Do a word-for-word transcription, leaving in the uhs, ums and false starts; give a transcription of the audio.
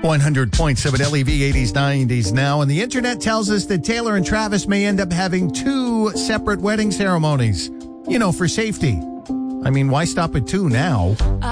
one hundred point seven L E V eighties, nineties now. And the internet tells us that Taylor and Travis may end up having two separate wedding ceremonies. You know, for safety. I mean, why stop at two now?